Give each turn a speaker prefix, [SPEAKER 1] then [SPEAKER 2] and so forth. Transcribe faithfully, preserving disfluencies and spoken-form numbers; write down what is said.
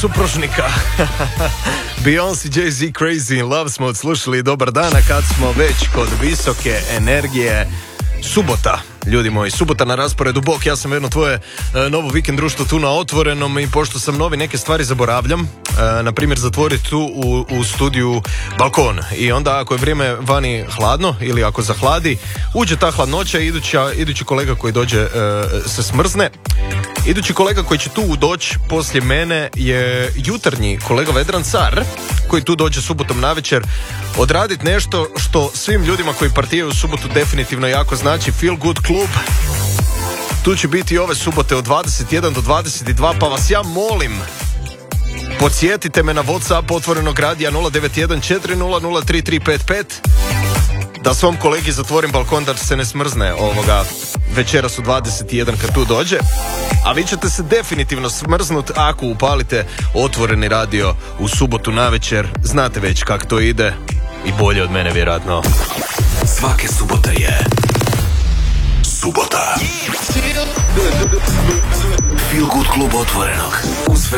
[SPEAKER 1] supružnika. Beyoncé, Jay-Z, Crazy in Love smo odslušali. Dobar dana kad smo već kod visoke energije. Subota, ljudi moji, subota na rasporedu. Bok, ja sam jedno tvoje e, novo vikend društvo tu na Otvorenom i pošto sam novi neke stvari zaboravljam, e, na primjer zatvoriti tu u, u studiju balkon i onda ako je vrijeme vani hladno ili ako zahladi, uđe ta hladnoća i iduća, idući kolega koji dođe e, se smrzne. Idući kolega koji će tu doći poslije mene je jutarnji kolega Vedran Car, koji tu dođe subotom navečer odraditi nešto što svim ljudima koji partijaju u subotu definitivno jako znači, Feel Good klub. Tu će biti ove subote od dvadeset jedan do dvadeset dva, pa vas ja molim, podsjetite me na WhatsApp Otvorenog radija nula devet jedan četiri nula nula tri tri pet pet da svom kolegi zatvorim balkon da se ne smrzne ovoga večeras u dvadeset jedan kad tu dođe. A vi ćete se definitivno smrznut ako upalite Otvoreni radio u subotu navečer. Znate već kako to ide i bolje od mene vjerojatno.
[SPEAKER 2] Svake subote je subota. Feel Good klub Otvorenog.